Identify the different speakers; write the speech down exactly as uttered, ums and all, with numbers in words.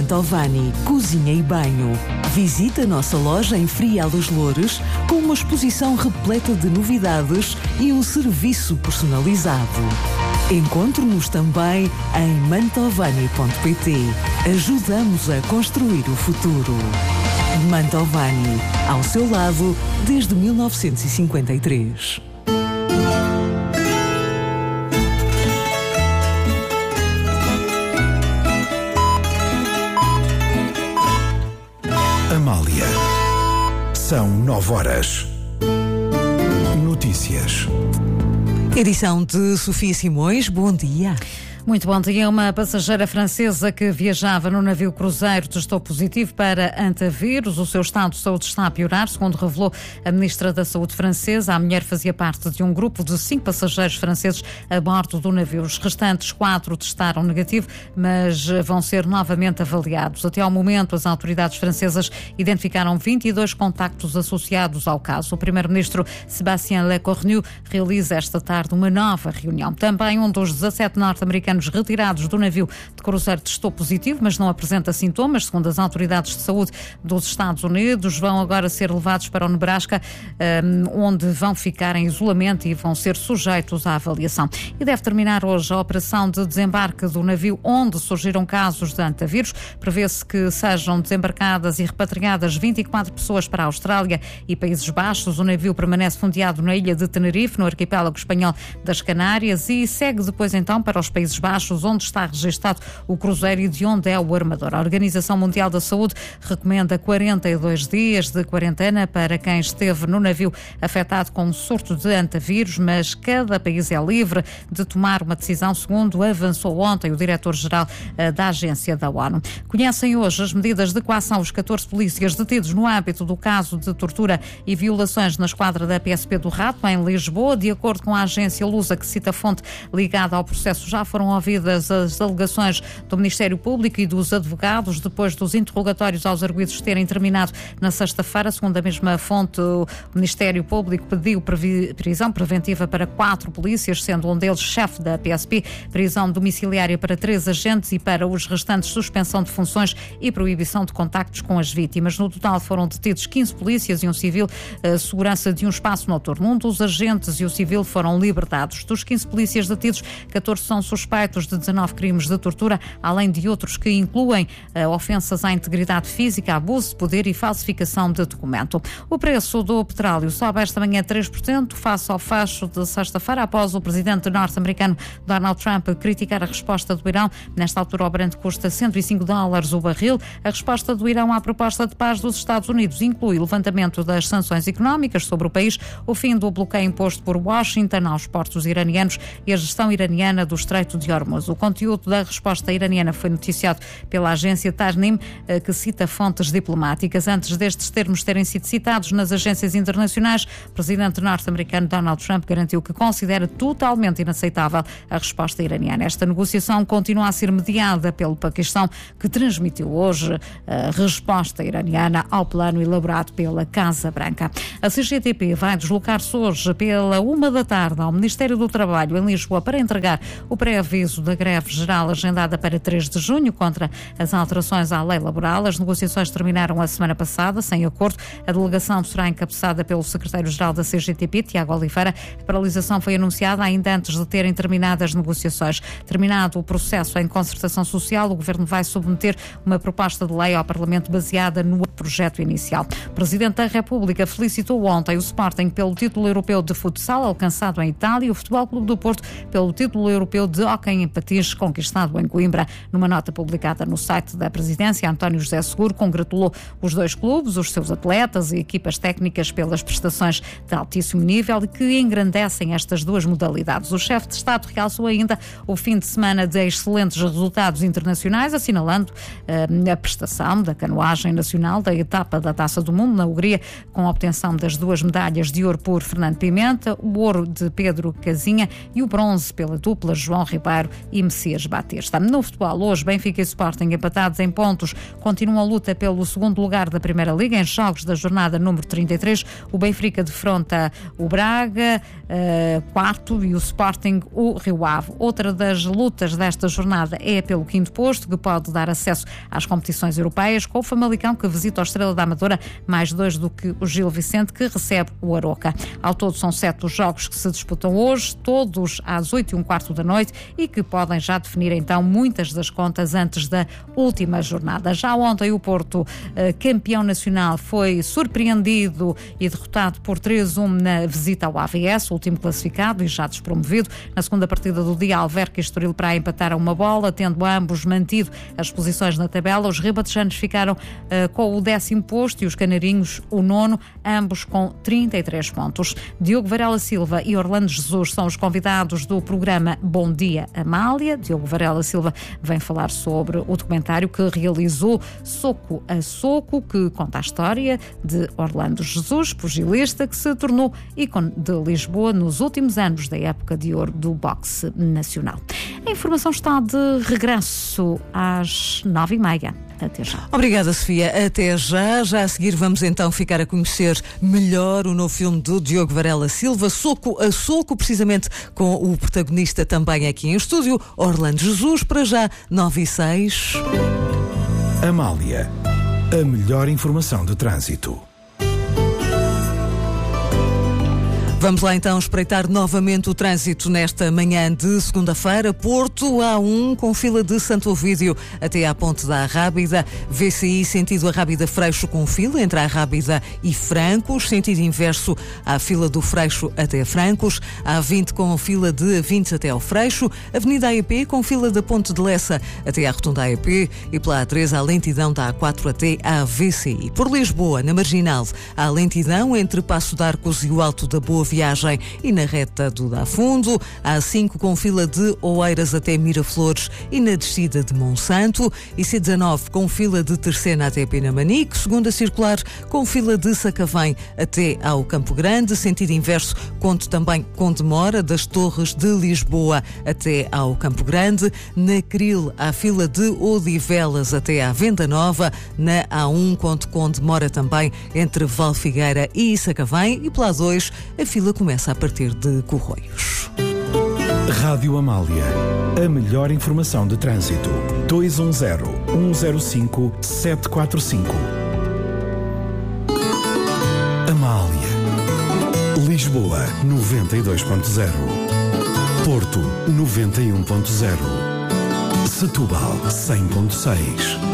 Speaker 1: Mantovani, cozinha e banho. Visita a nossa loja em Frial dos Loures com uma exposição repleta de novidades e um serviço personalizado. Encontre-nos também em mantovani ponto pt. Ajudamos a construir o futuro. Mantovani, ao seu lado desde mil novecentos e cinquenta e três.
Speaker 2: Amália. São nove horas. Notícias.
Speaker 1: Edição de Sofia Simões. Bom dia.
Speaker 3: Muito bom dia. Uma passageira francesa que viajava no navio cruzeiro testou positivo para antavírus. O seu estado de saúde está a piorar, segundo revelou a Ministra da Saúde francesa. A mulher fazia parte de um grupo de cinco passageiros franceses a bordo do navio. Os restantes quatro testaram negativo, mas vão ser novamente avaliados. Até ao momento, as autoridades francesas identificaram vinte e dois contactos associados ao caso. O primeiro-ministro Sébastien Lecornu realiza esta tarde uma nova reunião. Também um dos dezassete norte-americanos retirados do navio de cruzeiro testou positivo, mas não apresenta sintomas. Segundo as autoridades de saúde dos Estados Unidos, vão agora ser levados para o Nebraska, onde vão ficar em isolamento e vão ser sujeitos à avaliação. E deve terminar hoje a operação de desembarque do navio onde surgiram casos de antavírus. Prevê-se que sejam desembarcadas e repatriadas vinte e quatro pessoas para a Austrália e Países Baixos. O navio permanece fundeado na ilha de Tenerife, no arquipélago espanhol das Canárias, e segue depois então para os Países Baixos, onde está registado o cruzeiro e de onde é o armador. A Organização Mundial da Saúde recomenda quarenta e dois dias de quarentena para quem esteve no navio afetado com um surto de antavírus, mas cada país é livre de tomar uma decisão, segundo avançou ontem o diretor-geral da agência da ONU. Conhecem hoje as medidas de coação os catorze polícias detidos no âmbito do caso de tortura e violações na esquadra da P S P do Rato, em Lisboa. De acordo com a agência Lusa, que cita a fonte ligada ao processo, já foram ouvidas as alegações do Ministério Público e dos advogados depois dos interrogatórios aos arguidos terem terminado na sexta-feira. Segundo a mesma fonte, o Ministério Público pediu prisão preventiva para quatro polícias, sendo um deles chefe da P S P, prisão domiciliária para três agentes e para os restantes suspensão de funções e proibição de contactos com as vítimas. No total foram detidos quinze polícias e um civil, a segurança de um espaço noturno. Um dos agentes e o civil foram libertados. Dos quinze polícias detidos, catorze são suspeitos de dezanove crimes de tortura, além de outros que incluem uh, ofensas à integridade física, abuso de poder e falsificação de documento. O preço do petróleo sobe esta manhã três por cento face ao fecho de sexta-feira, após o presidente norte-americano Donald Trump criticar a resposta do Irão. Nesta altura, o Brent custa cento e cinco dólares o barril. A resposta do Irão à proposta de paz dos Estados Unidos inclui o levantamento das sanções económicas sobre o país, o fim do bloqueio imposto por Washington aos portos iranianos e a gestão iraniana do Estreito de Hormuz. O conteúdo da resposta iraniana foi noticiado pela agência Tasnim, que cita fontes diplomáticas. Antes destes termos terem sido citados nas agências internacionais, o presidente norte-americano Donald Trump garantiu que considera totalmente inaceitável a resposta iraniana. Esta negociação continua a ser mediada pelo Paquistão, que transmitiu hoje a resposta iraniana ao plano elaborado pela Casa Branca. A C G T P vai deslocar-se hoje pela uma da tarde ao Ministério do Trabalho em Lisboa para entregar o pré-aviso da greve geral agendada para três de junho contra as alterações à lei laboral. As negociações terminaram a semana passada sem acordo. A delegação será encabeçada pelo secretário-geral da C G T P, Tiago Oliveira. A paralisação foi anunciada ainda antes de terem terminado as negociações. Terminado o processo em concertação social, o Governo vai submeter uma proposta de lei ao Parlamento baseada no projeto inicial. O Presidente da República felicitou ontem o Sporting pelo título europeu de futsal alcançado em Itália e o Futebol Clube do Porto pelo título europeu de hóquei em patins conquistado em Coimbra. Numa nota publicada no site da Presidência, António José Seguro congratulou os dois clubes, os seus atletas e equipas técnicas pelas prestações de altíssimo nível e que engrandecem estas duas modalidades. O chefe de Estado realçou ainda o fim de semana de excelentes resultados internacionais, assinalando uh, a prestação da canoagem nacional da etapa da Taça do Mundo na Hungria, com a obtenção das duas medalhas de ouro por Fernando Pimenta, o ouro de Pedro Casinha e o bronze pela dupla João Ribeiro Aveiro e Messias Batista. No futebol, hoje, Benfica e Sporting empatados em pontos, continuam a luta pelo segundo lugar da Primeira Liga. Em jogos da jornada número trinta e três, o Benfica defronta o Braga, uh, quarto, e o Sporting o Rio Ave. Outra das lutas desta jornada é pelo quinto posto, que pode dar acesso às competições europeias, com o Famalicão, que visita o Estrela da Amadora, mais dois do que o Gil Vicente, que recebe o Aroca. Ao todo são sete os jogos que se disputam hoje, todos às oito e um quarto da noite, e que podem já definir então muitas das contas antes da última jornada. Já ontem o Porto, campeão nacional, foi surpreendido e derrotado por três a um na visita ao A V S, o último classificado e já despromovido. Na segunda partida do dia, Alverca e Estoril Praia empataram uma bola, tendo ambos mantido as posições na tabela. Os ribatejanos ficaram uh, com o décimo posto e os canarinhos o nono, ambos com trinta e três pontos. Diogo Varela Silva e Orlando Jesus são os convidados do programa Bom Dia Amália. Diogo Varela Silva vem falar sobre o documentário que realizou Soco a Soco, que conta a história de Orlando Jesus, pugilista que se tornou ícone de Lisboa nos últimos anos da época de ouro do boxe nacional. A informação está de regresso às nove e meia. Até já.
Speaker 4: Obrigada, Sofia. Até já. Já a seguir vamos então ficar a conhecer melhor o novo filme do Diogo Varela Silva, Soco a Soco, precisamente com o protagonista também aqui em estúdio, Orlando Jesus. Para já, nove e seis.
Speaker 2: Amália, a melhor informação de trânsito.
Speaker 4: Vamos lá então espreitar novamente o trânsito nesta manhã de segunda-feira. Porto A um com fila de Santo Ovídio até à Ponte da Arrábida. V C I sentido Arrábida Freixo com fila entre a Arrábida e Francos. Sentido inverso à fila do Freixo até Francos. A vinte com fila de vinte até ao Freixo. Avenida A E P com fila da Ponte de Lessa até à Rotunda A E P. E pela A três a lentidão da A quatro até à V C I. Por Lisboa, na Marginal, há lentidão entre Passo de Arcos e o Alto da Boa Viagem e na reta do Dá Fundo. A cinco com fila de Oeiras até Miraflores e na descida de Monsanto. E C dezanove com fila de Terceira até Pinamanique. Segunda circular com fila de Sacavém até ao Campo Grande. Sentido inverso, conto também com demora das Torres de Lisboa até ao Campo Grande. Na Cril, há fila de Odivelas até à Venda Nova. Na A um, conto com demora também entre Valfigueira e Sacavém. E pela A dois, a fila começa a partir de Corroios.
Speaker 2: Rádio Amália, a melhor informação de trânsito. dois um zero, um zero cinco, sete quatro cinco. Amália. Lisboa, noventa e dois ponto zero. Porto, noventa e um ponto zero. Setúbal, cem ponto seis.